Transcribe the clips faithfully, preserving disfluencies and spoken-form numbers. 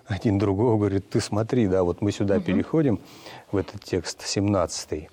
один другого говорит, ты смотри, да, вот мы сюда угу. переходим, в этот текст семнадцатый.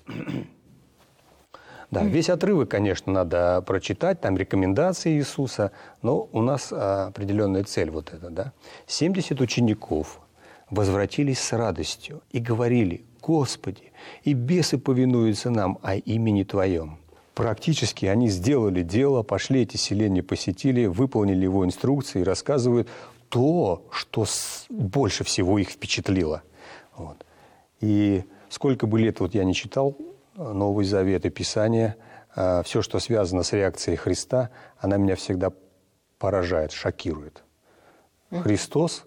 Да, весь отрывок, конечно, надо прочитать, там рекомендации Иисуса, но у нас определенная цель вот эта, да. семьдесят учеников возвратились с радостью и говорили, Господи, и бесы повинуются нам о имени Твоем. Практически они сделали дело, пошли эти селения, посетили, выполнили его инструкции и рассказывают то, что больше всего их впечатлило. Вот. И сколько бы лет вот я не читал Новый Завет и Писание, все, что связано с реакцией Христа, она меня всегда поражает, шокирует. Христос,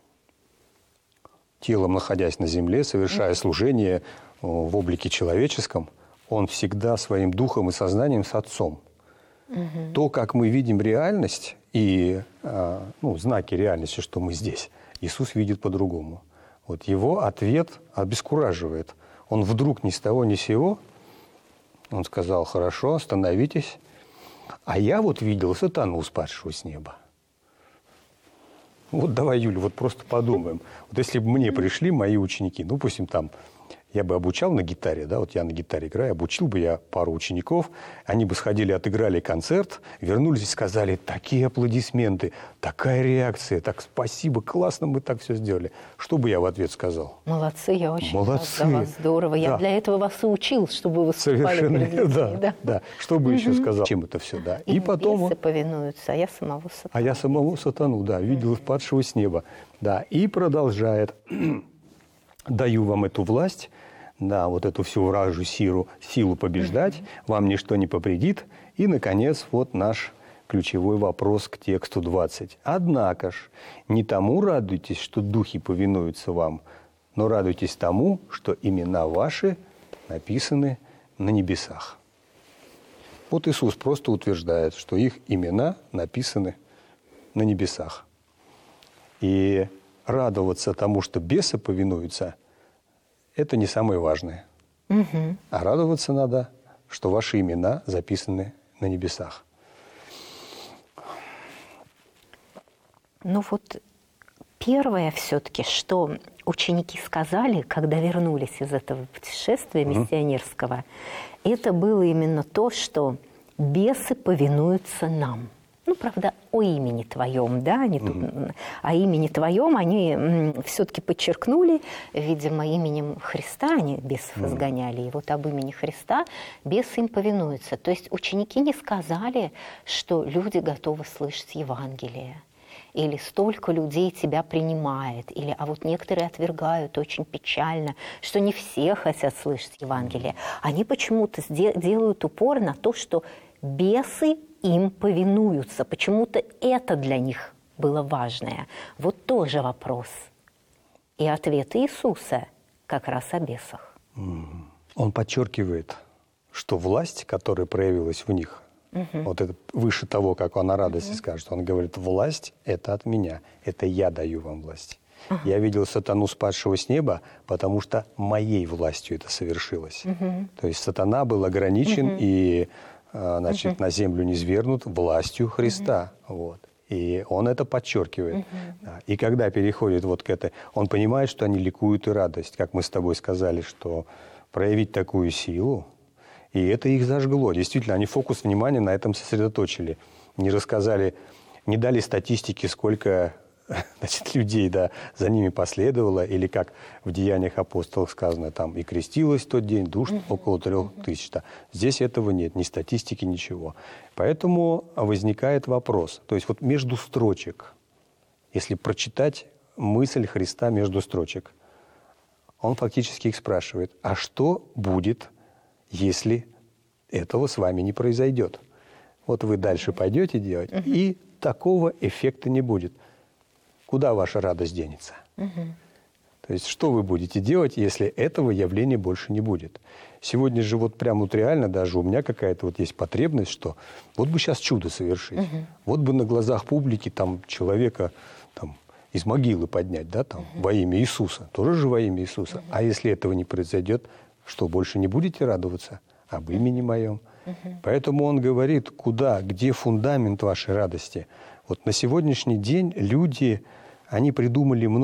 телом находясь на земле, совершая служение в облике человеческом, Он всегда своим духом и сознанием с Отцом. Угу. То, как мы видим реальность и ну, знаки реальности, что мы здесь, Иисус видит по-другому. Вот Его ответ обескураживает. Он вдруг ни с того ни с сего, Он сказал, хорошо, остановитесь, а я вот видел сатану, спадшего с неба. Вот давай, Юля, вот просто подумаем. Вот если бы мне пришли мои ученики, ну, пусть им там, я бы обучал на гитаре, да, вот я на гитаре играю, обучил бы я пару учеников, они бы сходили, отыграли концерт, вернулись и сказали, такие аплодисменты, такая реакция, так спасибо, классно мы так все сделали. Что бы я в ответ сказал? Молодцы, я очень Молодцы. рад за вас, здорово. Я да. для этого вас и учил, чтобы вы выступали Совершенно, перед людьми. Да, да. да. Что бы угу. еще сказал? Чем это все, да. И, и потом бесы он... повинуются, а я самого сатану. А я самого сатану, да, видел угу. падшего с неба. Да, и продолжает. Даю вам эту власть, да, вот эту всю вражью силу, силу побеждать, mm-hmm. вам ничто не повредит. И, наконец, вот наш ключевой вопрос к тексту двадцать. Однако ж, не тому радуйтесь, что духи повинуются вам, но радуйтесь тому, что имена ваши написаны на небесах. Вот Иисус просто утверждает, что их имена написаны на небесах. И радоваться тому, что бесы повинуются, это не самое важное. Угу. А радоваться надо, что ваши имена записаны на небесах. Ну вот первое все-таки, что ученики сказали, когда вернулись из этого путешествия угу. миссионерского, это было именно то, что бесы повинуются нам. Ну, правда, о имени Твоем, да, они тут, mm-hmm. о имени Твоем они все-таки подчеркнули, видимо, именем Христа они бесов mm-hmm. изгоняли, и вот об имени Христа бесы им повинуются. То есть ученики не сказали, что люди готовы слышать Евангелие, или столько людей тебя принимает, или а вот некоторые отвергают очень печально, что не все хотят слышать Евангелие. Они почему-то делают упор на то, что бесы им повинуются. Почему-то это для них было важное. Вот тоже вопрос. И ответ Иисуса как раз о бесах. Он подчеркивает, что власть, которая проявилась в них, угу. вот это выше того, как он о радости угу. скажет, он говорит, власть – это от меня, это я даю вам власть. Угу. Я видел сатану, спадшего с неба, потому что моей властью это совершилось. Угу. То есть сатана был ограничен угу. и значит, uh-huh. на землю низвергнут властью Христа. Uh-huh. Вот. И он это подчеркивает. Uh-huh. Да. И когда переходит вот к этой, он понимает, что они ликуют и радость. Как мы с тобой сказали, что проявить такую силу, и это их зажгло. Действительно, они фокус внимания на этом сосредоточили. Не рассказали, не дали статистики, сколько значит, людей да, за ними последовало, или как в Деяниях апостолов сказано, там и крестилось в тот день душ uh-huh. около трех uh-huh. тысяч. Здесь этого нет, ни статистики, ничего. Поэтому возникает вопрос, то есть вот между строчек, если прочитать мысль Христа между строчек, он фактически их спрашивает, а что будет, если этого с вами не произойдет? Вот вы дальше пойдете делать, uh-huh. и такого эффекта не будет. Куда ваша радость денется? Угу. То есть, что вы будете делать, если этого явления больше не будет? Сегодня же вот прям вот реально даже у меня какая-то вот есть потребность, что вот бы сейчас чудо совершить. Угу. Вот бы на глазах публики там человека там, из могилы поднять, да, там, угу. во имя Иисуса. Тоже же во имя Иисуса. Угу. А если этого не произойдет, что, больше не будете радоваться об имени моем? Угу. Поэтому он говорит, куда, где фундамент вашей радости? Вот на сегодняшний день люди, они придумали много